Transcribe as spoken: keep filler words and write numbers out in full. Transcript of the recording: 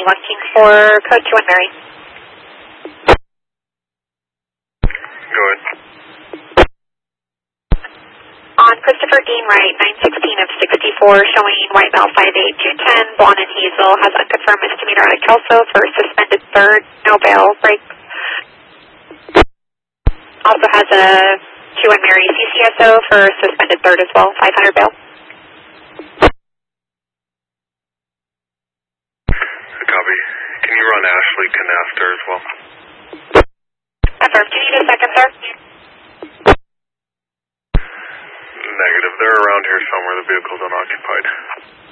County, watching for code two one Mary. Go ahead. On Christopher Dean Wright, nine sixteen of sixty-four, showing white male five eight two ten, blonde and hazel, has unconfirmed misdemeanor at Kelso for suspended third, no bail, break. Also has a two one Mary C C S O for suspended third as well, five hundred bail. Copy. Can you run Ashley Canafter as well? Affirm. Do you need a second, sir? Negative. They're around here somewhere. The vehicle's unoccupied.